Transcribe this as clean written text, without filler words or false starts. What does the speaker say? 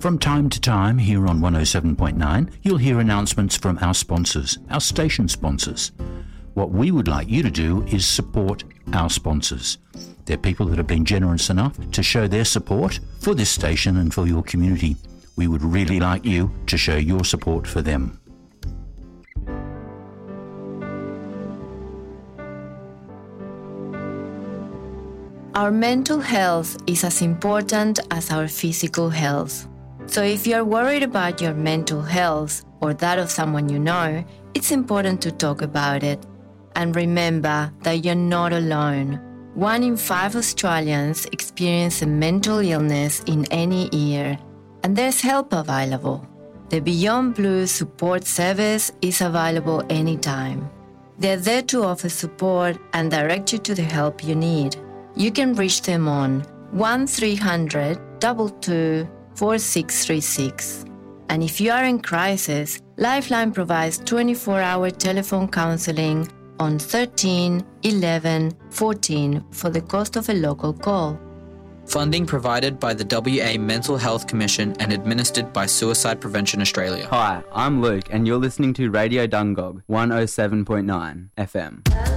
From time to time here on 107.9, you'll hear announcements from our sponsors, our station sponsors. What we would like you to do is support our sponsors. They're people that have been generous enough to show their support for this station and for your community. We would really like you to show your support for them. Our mental health is as important as our physical health. So if you're worried about your mental health or that of someone you know, it's important to talk about it. And remember that you're not alone. 1 in 5 Australians experience a mental illness in any year, and there's help available. The Beyond Blue support service is available anytime. They're there to offer support and direct you to the help you need. You can reach them on 1300 22 4636. And if you are in crisis, Lifeline provides 24-hour telephone counselling on 13 11 14 for the cost of a local call. Funding provided by the WA Mental Health Commission and administered by Suicide Prevention Australia. Hi, I'm Luke and you're listening to Radio Dungog 107.9 FM.